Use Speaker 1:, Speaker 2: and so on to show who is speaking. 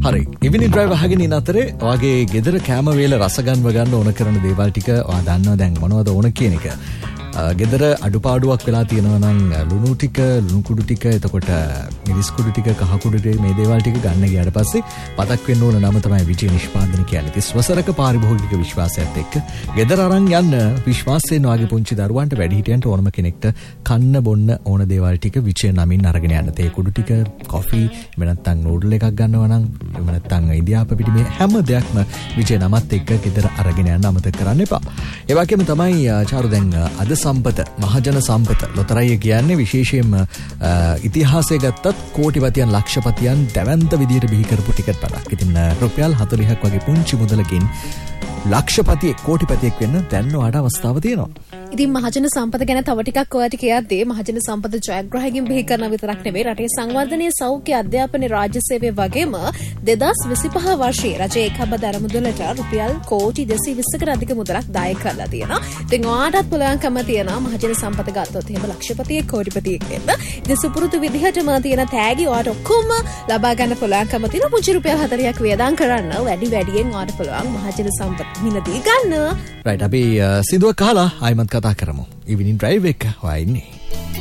Speaker 1: හරි ඉවිනි ඩ්‍රයිව් අහගෙන ඉන්න අතරේ ඔයාගේ ගෙදර කැම වේල රස ගන්න ඕන කරන දේවල් ටික ඔයා දන්නවා දැන් මොනවද ඕන කියන එක. ගෙදර අඩුපාඩුවක් වෙලා තියෙනවා නම් ලුණු ටික, ලුණු කුඩු ටික, එතකොට මිරිස් කුඩු ටික, කහ කුඩු ටික මේ දේවල් ටික ගන්න ගියාට පස්සේ පතක් වෙන්න ඕන නම තමයි විජේ නිෂ්පාදන කියන්නේ. 30 වසරක පාරිභෝගික විශ්වාසයත් එක්ක ගෙදර අරන් යන්න විශ්වාසයෙන් වාගේ පුංචි දරුවන්ට වැඩිහිටියන්ට ඕනම කෙනෙක්ට කන්න බොන්න ඕන දේවල් ටික විජේ නමින් අරගෙන යන්න. තේ කුඩු ටික, කොෆි, එහෙම නැත්නම් නූඩල් එකක් ගන්නවා නම්, එහෙම නැත්නම් ඉදියාප පිටි මේ හැම දෙයක්ම විජේ නමත් එක්ක ගෙදර අරගෙන යන්න අමතක කරන්න එපා. ඒ වගේම තමයි චාරු දැන් අද සම්පත මහජන සම්පත ලොතරැයි කියන්නේ විශේෂයෙන්ම ඉතිහාසය ගත්තත් කෝටිපතියන් ලක්ෂපතියන් දැවැන්ත විදියට බිහි කරපු ටිකට් පතක්. ඉතින් රුපියල් 40ක් වගේ පුංචි මුදලකින් ලක්ෂපතියෙක් කෝටිපතියෙක් වෙන්න දැන් ඔයාට අවස්ථාව තියෙනවා.
Speaker 2: ඉතින් මහජන සම්පත ගැන තව ටිකක් ඔයාට කියද්දී මහජන සම්පත ජයග්‍රහයෙන් බිහි කරන විතරක් නෙවෙයි රටේ සංවර්ධනීය සෞඛ්‍ය අධ්‍යාපන රාජ්‍ය සේවය වගේම 2025 වර්ෂයේ රජයේ එකබද අරමුදලට රුපියල් කෝටි 220කට අධික මුදලක් දායක කරලා තියෙනවා. ඉතින් ඔයාටත් පුළුවන්කම තියෙනවා මහජන සම්පත ගත්තොත් එහෙම ලක්ෂපතියෙක් කෝටිපතියෙක් වෙන්න. ඉතින් සුපුරුදු විදිහටම තියෙන තෑගි ඔයාට ඔක්කොම ලබා ගන්න පුළුවන්කම තියෙන පුංචි රුපියල් 40ක් වියදම් කරන්න වැඩියෙන් ඔයාට පුළුවන් මහජන සම්පත මිලදී ගන්න.
Speaker 1: රයිට් අපි සිදුවක් අහලා ආයිමත් කතා කරමු. ඉවිනින් ඩ්‍රයිව් එක හොයා ඉන්නේ.